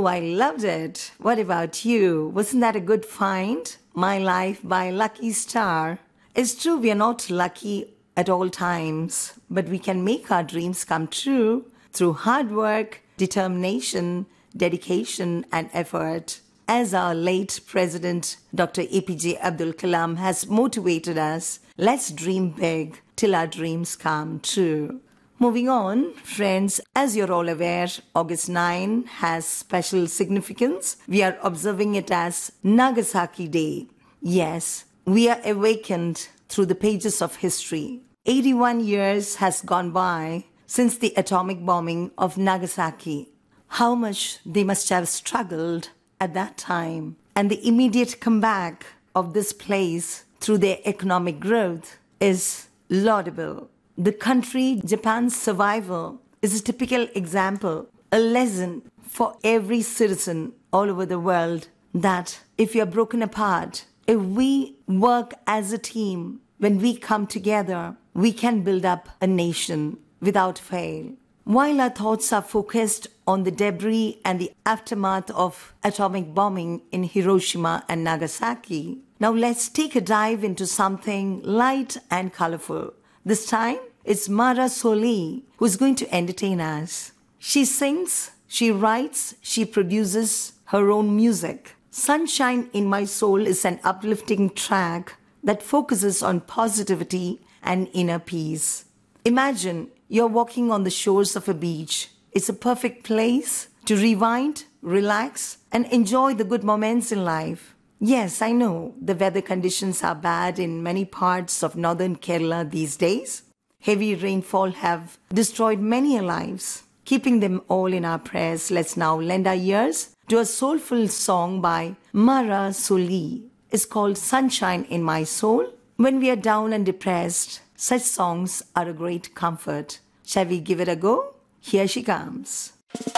Oh, I loved it. What about you? Wasn't that a good find? My Life by Lucky Star. It's true we are not lucky at all times, but we can make our dreams come true through hard work, determination, dedication, and effort. As our late President Dr. APJ Abdul Kalam has motivated us, let's dream big till our dreams come true. Moving on, friends, as you're all aware, August 9 has special significance. We are observing it as Nagasaki Day. Yes, we are awakened through the pages of history. 81 years has gone by since the atomic bombing of Nagasaki. How much they must have struggled at that time. And the immediate comeback of this place through their economic growth is laudable. The country, Japan's survival, is a typical example, a lesson for every citizen all over the world that if you're broken apart, if we work as a team, when we come together, we can build up a nation without fail. While our thoughts are focused on the debris and the aftermath of atomic bombing in Hiroshima and Nagasaki, now let's take a dive into something light and colorful. This time, it's Mara Soli who's going to entertain us. She sings, she writes, she produces her own music. Sunshine in My Soul is an uplifting track that focuses on positivity and inner peace. Imagine you're walking on the shores of a beach. It's a perfect place to rewind, relax, and enjoy the good moments in life. Yes, I know the weather conditions are bad in many parts of northern Kerala these days. Heavy rainfall have destroyed many lives. Keeping them all in our prayers, let's now lend our ears to a soulful song by Mara Soli. It's called Sunshine in My Soul. When we are down and depressed, such songs are a great comfort. Shall we give it a go? Here she comes.